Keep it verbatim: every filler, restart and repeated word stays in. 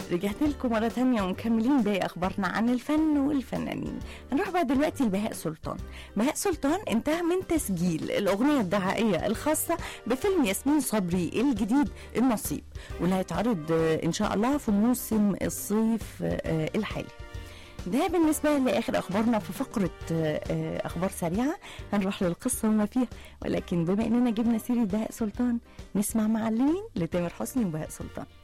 رجعت لكم مرة تانية ومكملين باقي أخبارنا عن الفن والفنانين. هنروح بقى دلوقتي لبهاء سلطان. بهاء سلطان انتهى من تسجيل الأغنية الدعائية الخاصة بفيلم ياسمين صبري الجديد النصيب، واللي هيتعرض إن شاء الله في موسم الصيف الحالي. ده بالنسبة لآخر أخبارنا في فقرة أخبار سريعة. هنروح للقصة وما فيها، ولكن بما أننا جبنا سيرة بهاء سلطان نسمع معلمين لتامر حسني وبهاء سلطان.